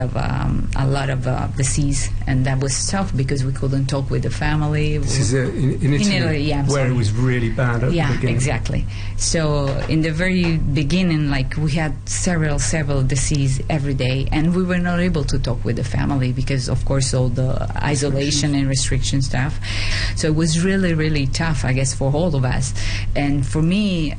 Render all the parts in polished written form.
A lot of disease, and that was tough because we couldn't talk with the family. This is in Italy, yeah, where it was really bad at the beginning. Yeah, exactly. So in the very beginning, like, we had several disease every day, and we were not able to talk with the family because, of course, all the isolation and restriction stuff. So it was really, really tough, I guess, for all of us. And for me,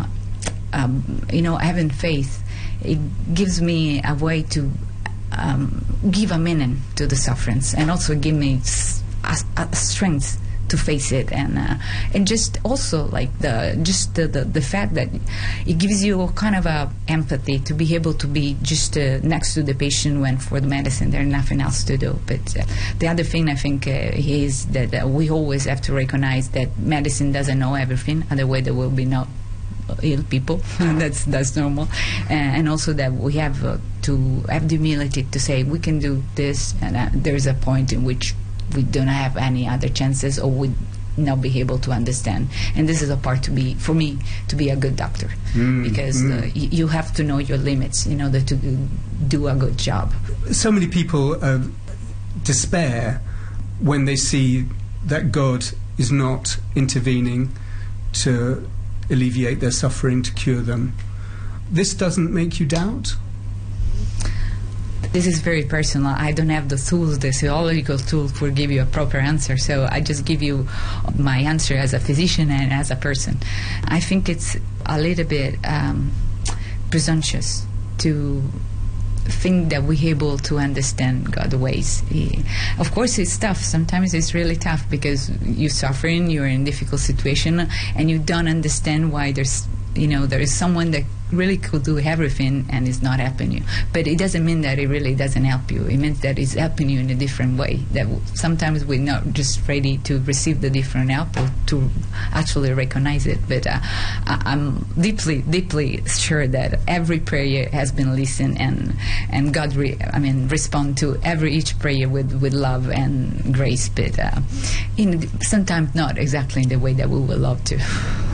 having faith, it gives me a way to give a meaning to the sufferings, and also give me a strength to face it, and just also like the fact that it gives you kind of a empathy to be able to be just next to the patient when for the medicine there's nothing else to do. But the other thing I think is that we always have to recognize that medicine doesn't know everything, otherwise there will be no ill people. that's normal, and also that we have to have the humility to say we can do this, and there's a point in which we don't have any other chances or would not be able to understand. And this is a part for me to be a good doctor, because you have to know your limits in order to do a good job. So many people despair when they see that God is not intervening to alleviate their suffering, to cure them. This doesn't make you doubt? This is very personal. I don't have the tools, the theological tools, to give you a proper answer. So I just give you my answer as a physician and as a person. I think it's a little bit presumptuous to think that we're able to understand God's ways. Of course, it's tough. Sometimes it's really tough because you're suffering, you're in a difficult situation, and you don't understand why there is someone that really could do everything and it's not helping you. But it doesn't mean that it really doesn't help you. It means that it's helping you in a different way, that sometimes we're not just ready to receive the different help or to actually recognize it. But I'm deeply sure that every prayer has been listened, and God respond to each prayer with love and grace, but sometimes not exactly in the way that we would love to.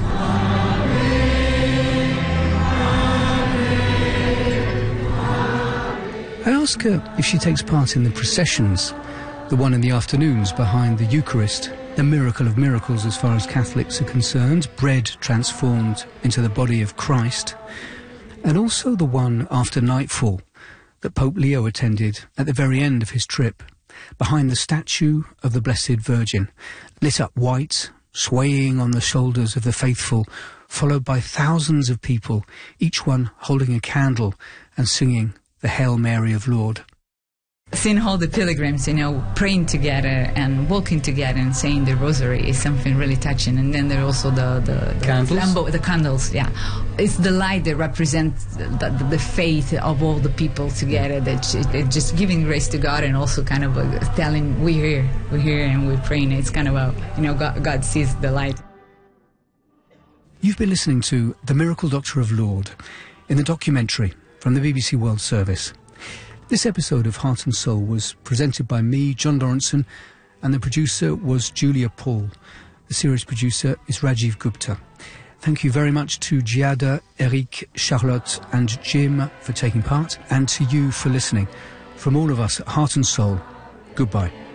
I ask her if she takes part in the processions, the one in the afternoons behind the Eucharist, the miracle of miracles as far as Catholics are concerned, bread transformed into the body of Christ, and also the one after nightfall that Pope Leo attended at the very end of his trip, behind the statue of the Blessed Virgin, lit up white, swaying on the shoulders of the faithful, followed by thousands of people, each one holding a candle and singing the Hail Mary of Lord. Seeing all the pilgrims, praying together and walking together and saying the rosary is something really touching. And then there are also the candles? The candles, yeah. It's the light that represents the faith of all the people together, that just giving grace to God and also kind of telling we're here and we're praying. It's kind of God sees the light. You've been listening to The Miracle Doctor of Lourdes in the documentary from the BBC World Service. This episode of Heart and Soul was presented by me, John Lawrenson, and the producer was Julia Paul. The series producer is Rajiv Gupta. Thank you very much to Giada, Eric, Charlotte and Jim for taking part, and to you for listening. From all of us at Heart and Soul, goodbye.